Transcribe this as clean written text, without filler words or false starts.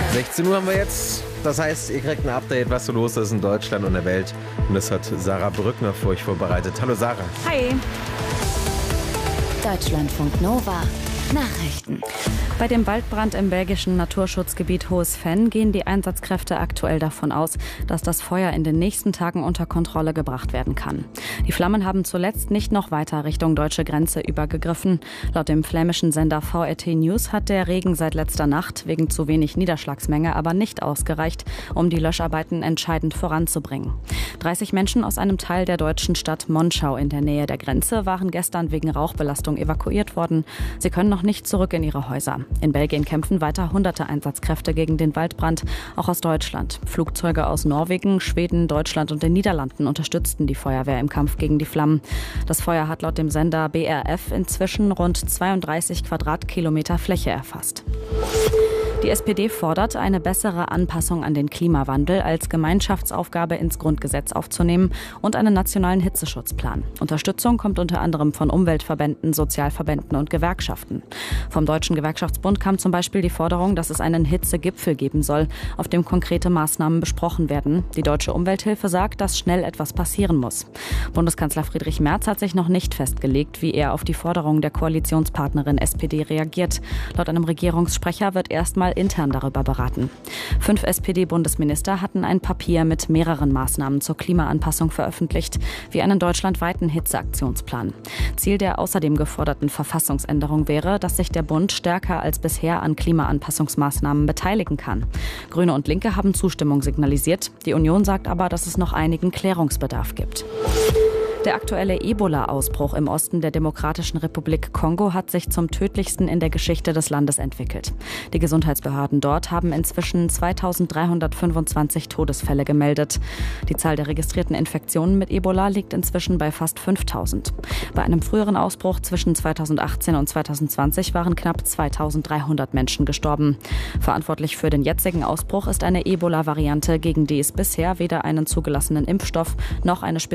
16 Uhr haben wir jetzt. Das heißt, ihr kriegt ein Update, was so los ist in Deutschland und der Welt. Und das hat Sarah Brückner für euch vorbereitet. Hallo Sarah. Hi. Deutschlandfunk Nova. Nachrichten. Bei dem Waldbrand im belgischen Naturschutzgebiet Hohes Venn gehen die Einsatzkräfte aktuell davon aus, dass das Feuer in den nächsten Tagen unter Kontrolle gebracht werden kann. Die Flammen haben zuletzt nicht noch weiter Richtung deutsche Grenze übergegriffen. Laut dem flämischen Sender VRT News hat der Regen seit letzter Nacht wegen zu wenig Niederschlagsmenge aber nicht ausgereicht, um die Löscharbeiten entscheidend voranzubringen. 30 Menschen aus einem Teil der deutschen Stadt Monschau in der Nähe der Grenze waren gestern wegen Rauchbelastung evakuiert worden. Sie können noch nicht zurück in ihre Häuser. In Belgien kämpfen weiter hunderte Einsatzkräfte gegen den Waldbrand, auch aus Deutschland. Flugzeuge aus Norwegen, Schweden, Deutschland und den Niederlanden unterstützten die Feuerwehr im Kampf gegen die Flammen. Das Feuer hat laut dem Sender BRF inzwischen rund 32 Quadratkilometer Fläche erfasst. Die SPD fordert, eine bessere Anpassung an den Klimawandel als Gemeinschaftsaufgabe ins Grundgesetz aufzunehmen und einen nationalen Hitzeschutzplan. Unterstützung kommt unter anderem von Umweltverbänden, Sozialverbänden und Gewerkschaften. Vom Deutschen Gewerkschaftsbund kam zum Beispiel die Forderung, dass es einen Hitzegipfel geben soll, auf dem konkrete Maßnahmen besprochen werden. Die Deutsche Umwelthilfe sagt, dass schnell etwas passieren muss. Bundeskanzler Friedrich Merz hat sich noch nicht festgelegt, wie er auf die Forderung der Koalitionspartnerin SPD reagiert. Laut einem Regierungssprecher wird erstmal intern darüber beraten. 5 SPD-Bundesminister hatten ein Papier mit mehreren Maßnahmen zur Klimaanpassung veröffentlicht, wie einen deutschlandweiten Hitzeaktionsplan. Ziel der außerdem geforderten Verfassungsänderung wäre, dass sich der Bund stärker als bisher an Klimaanpassungsmaßnahmen beteiligen kann. Grüne und Linke haben Zustimmung signalisiert. Die Union sagt aber, dass es noch einigen Klärungsbedarf gibt. Der aktuelle Ebola-Ausbruch im Osten der Demokratischen Republik Kongo hat sich zum tödlichsten in der Geschichte des Landes entwickelt. Die Gesundheitsbehörden dort haben inzwischen 2325 Todesfälle gemeldet. Die Zahl der registrierten Infektionen mit Ebola liegt inzwischen bei fast 5000. Bei einem früheren Ausbruch zwischen 2018 und 2020 waren knapp 2300 Menschen gestorben. Verantwortlich für den jetzigen Ausbruch ist eine Ebola-Variante, gegen die es bisher weder einen zugelassenen Impfstoff noch eine